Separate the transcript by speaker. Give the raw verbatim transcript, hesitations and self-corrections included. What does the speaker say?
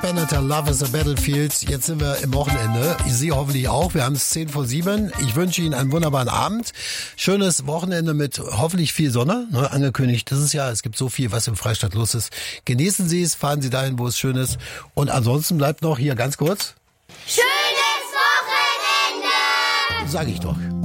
Speaker 1: Banneter, Love is a Battlefield. Jetzt sind wir im Wochenende. Sie hoffentlich auch. Wir haben es zehn vor sieben. Ich wünsche Ihnen einen wunderbaren Abend. Schönes Wochenende mit hoffentlich viel Sonne. Ne, angekündigt dieses Jahr. Es gibt so viel, was im Freistaat los ist. Genießen Sie es, fahren Sie dahin, wo es schön ist. Und ansonsten bleibt noch hier ganz kurz.
Speaker 2: Schönes Wochenende!
Speaker 1: Sag ich doch.